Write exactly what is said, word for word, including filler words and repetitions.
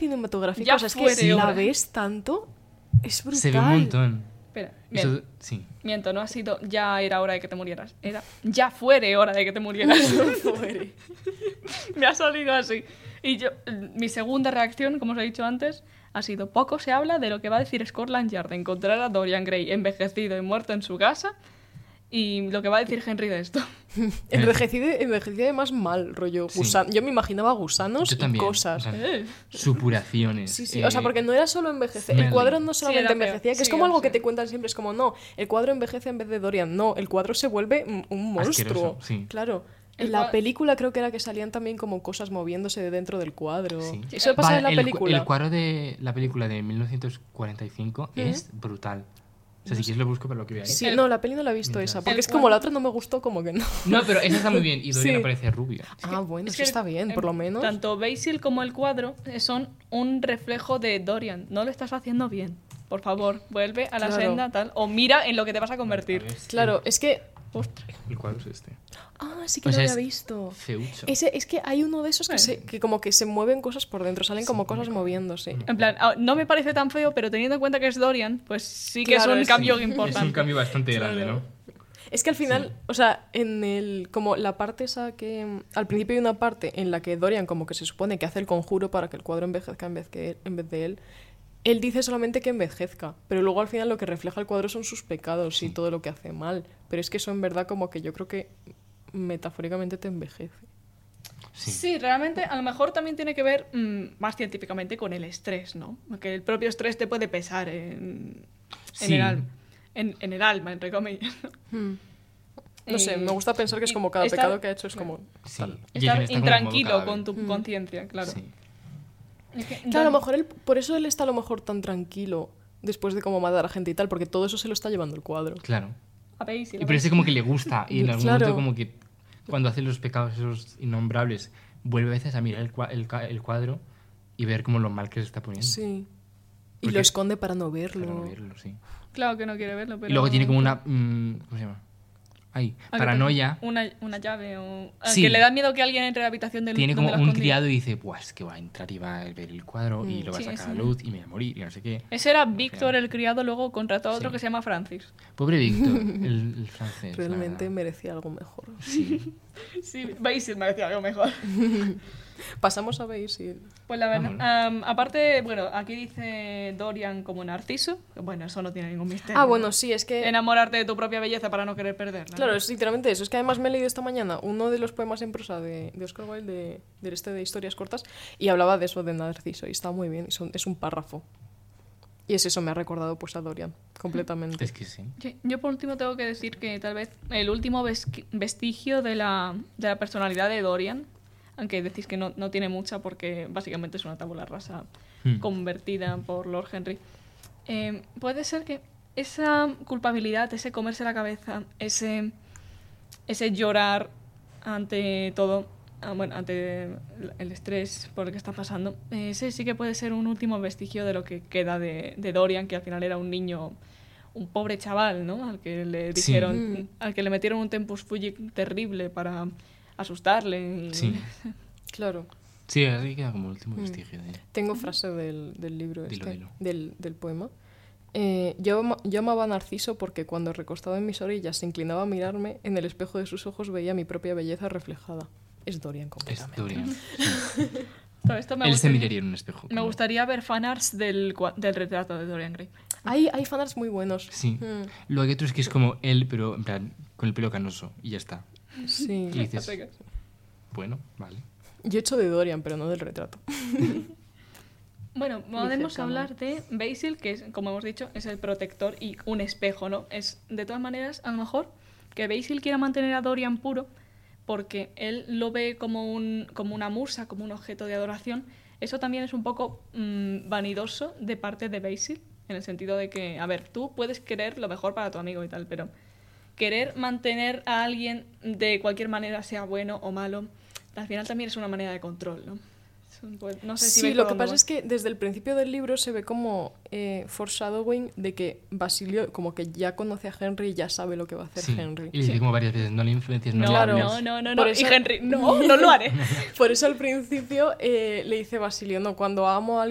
cinematográfica, Ya o sea, es que fuera si la obra. ves tanto, es brutal. Se ve un montón. Espera, Eso, bien. sí. Miento, no ha sido ya era hora de que te murieras. Era ya fuere hora de que te murieras. Muere. Me ha salido así. Y yo, mi segunda reacción, como os he dicho antes, ha sido: poco se habla de lo que va a decir Scotland Yard de encontrar a Dorian Gray envejecido y muerto en su casa, y lo que va a decir Henry de esto. Envejecido, envejecido además mal, rollo. Sí. gusan- Yo me imaginaba gusanos Yo y también. cosas. o sea, Eh. supuraciones. Sí, sí, eh, o sea, porque no era solo envejecer. El smelly. cuadro no Sí, solamente era peor. envejecía, que es Sí, como algo sí. que te cuentan siempre. Es como, no, el cuadro envejece en vez de Dorian. No, el cuadro se vuelve un- un monstruo. Asqueroso, sí. Claro. El En la cua- película creo que era que salían también como cosas moviéndose de dentro del cuadro. Sí. Eso pasa Vale, en la el, cu- película. El cuadro de la película de mil novecientos cuarenta y cinco es brutal. O sea, si quieres lo busco para lo que veáis. Sí, El- no, la peli no la he visto Mientras. esa. Porque El es como cuadro- la otra no me gustó, como que no. No, pero esa está muy bien. Y Dorian Sí. aparece rubia. Ah, bueno, Es eso que está bien, el- por lo menos. Tanto Basil como el cuadro eh, son un reflejo de Dorian. No lo estás haciendo bien. Por favor, vuelve a la Claro. senda tal. O mira en lo que te vas a convertir. A ver, Claro, es que. Ostras. El cuadro es este. Ah, sí que O lo sea, había es visto. Feucho. Ese, es que hay uno de esos que, Bueno. se, que como que se mueven cosas por dentro, salen como cosas moviéndose. En plan, ah, no me parece tan feo, pero teniendo en cuenta que es Dorian, pues sí que Claro, es un es- cambio Sí, importante. Es un cambio bastante grande, ¿no? Es que al final, o sea, en el como la parte esa que mm, al principio hay una parte en la que Dorian como que se supone que hace el conjuro para que el cuadro envejezca en vez que en vez de él. Él dice solamente que envejezca, pero luego al final lo que refleja el cuadro son sus pecados y Sí. todo lo que hace mal. Pero es que eso en verdad como que yo creo que metafóricamente te envejece. Sí. Sí, realmente a lo mejor también tiene que ver mm, más científicamente con el estrés, ¿no? Que el propio estrés te puede pesar en, en, Sí. el, alma, en, en el alma, entre comillas. Hmm. No sé, Eh, me gusta pensar que es y como cada estar- pecado que ha hecho es como... Sí. tal. Y Estar Jason está como en modo intranquilo cadáver. con tu conciencia, claro. Sí. Es que- Claro, a lo mejor él, por eso él está a lo mejor tan tranquilo después de como matar a gente y tal, porque todo eso se lo está llevando el cuadro. Claro. A Basil, Y a pero ese Basil. como que le gusta. Y en algún Claro. momento como que cuando hace los pecados esos innombrables, vuelve a veces a mirar el, cua- el ca- el cuadro y ver como lo mal que se está poniendo. Sí. Y Porque- lo esconde para no verlo. Para no verlo, sí. Claro que no quiere verlo, pero... Y luego tiene como una... mm, ¿cómo se llama? Ay, Ah, que paranoia. tiene Una, una llave o... ah, Sí. Que le da miedo que alguien entre a la habitación del Tiene donde como lo ha un escondido. criado y dice, pues es que va a entrar y va a ver el cuadro y lo va a Sí, sacar sí. a la luz y me voy a morir y no sé qué. Ese era Víctor, el criado, luego contrató a otro Sí. que se llama Francis. Pobre Víctor, el, el francés. la Realmente verdad. merecía algo mejor. Sí. Sí, Basil me decía algo mejor. Pasamos a Basil. Pues la verdad, Vámonos. am, aparte, bueno, aquí dice Dorian como Narciso. Bueno, eso no tiene ningún misterio. Ah, bueno, sí, es que... Enamorarte de tu propia belleza para no querer perderla. Claro, ¿no? es literalmente eso. Es que además me he leído esta mañana uno de los poemas en prosa de, de Oscar Wilde, de, del este de historias cortas, y hablaba de eso, de Narciso, y está muy bien. Es un, es un párrafo. Y es eso, me ha recordado pues a Dorian, completamente. Es que sí. Sí, yo por último tengo que decir que tal vez el último vesqui- vestigio de la, de la personalidad de Dorian, aunque decís que no, no tiene mucha porque básicamente es una tabula rasa Hmm. convertida por Lord Henry, eh, puede ser que esa culpabilidad, ese comerse la cabeza, ese, ese llorar ante todo, ah, bueno, ante el- el estrés por el que está pasando, eh, ese sí que puede ser un último vestigio de lo que queda de, de Dorian, que al final era un niño, un pobre chaval, ¿no? Al que le Sí. dijeron, Mm. al que le metieron un tempus fugit terrible para asustarle. y- Sí. Claro. Sí, así queda como el último vestigio de... Tengo frase del, del libro Dilo, este, dilo. Del, del poema. Eh, yo, ama- yo amaba a Narciso porque cuando recostado en mis orillas se inclinaba a mirarme, en el espejo de sus ojos veía mi propia belleza reflejada. Es Dorian Es completamente. Dorian. Todo esto me Él se gustaría- miraría en un espejo. Me como- gustaría ver fanarts del, cua- del retrato de Dorian Gray. Hay, hay fanarts muy buenos. Sí. Mm, Lo que hay otro es que es como él, pero en plan, con el pelo canoso y ya está. sí. Y dices, Así que- bueno, vale. Yo he hecho de Dorian, pero no del retrato. Bueno, podemos cercano. hablar de Basil, que es, como hemos dicho, es el protector y un espejo, ¿no? Es, de todas maneras, a lo mejor que Basil quiera mantener a Dorian puro porque él lo ve como, un, como una musa, como un objeto de adoración. Eso también es un poco mm, vanidoso de parte de Basil, en el sentido de que, a ver, tú puedes querer lo mejor para tu amigo y tal, pero querer mantener a alguien de cualquier manera, sea bueno o malo, al final también es una manera de control, ¿no? Es un- pues, no sé si Sí, veis lo por que dónde pasa voy. es que desde el principio del libro se ve como eh, foreshadowing de que Basilio como que ya conoce a Henry y ya sabe lo que va a hacer Sí. Henry. Y le dice como varias veces, no le influencias, no, No, le Claro. hables. no, no, no, Por no. eso- Y Henry, no, no lo haré. Por eso al principio eh, le dice Basilio, no, cuando amo a